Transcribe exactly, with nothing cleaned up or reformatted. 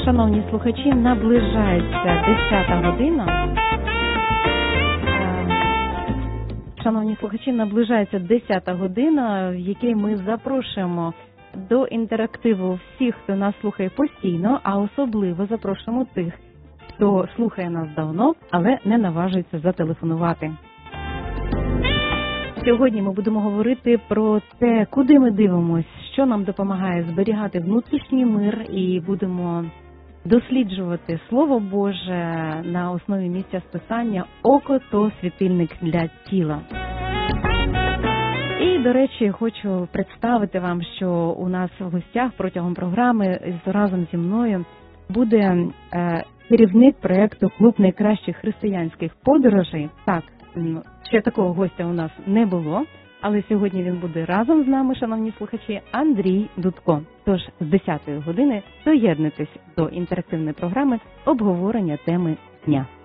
Шановні слухачі, наближається десята година. Шановні слухачі, наближається десята година, в якій ми запрошуємо до інтерактиву всіх, хто нас слухає постійно, а особливо запрошуємо тих, хто слухає нас давно, але не наважується зателефонувати. Сьогодні ми будемо говорити про те, куди ми дивимося, що нам допомагає зберігати внутрішній мир, і будемо досліджувати Слово Боже на основі місця списання «Око – то світильник для тіла». І, до речі, хочу представити вам, що у нас в гостях протягом програми разом зі мною буде е, керівник проєкту «Клуб найкращих християнських подорожей». Так, ще такого гостя у нас не було, але сьогодні він буде разом з нами, шановні слухачі, Андрій Дудко. Тож з десятої години доєднуйтесь до інтерактивної програми обговорення теми дня.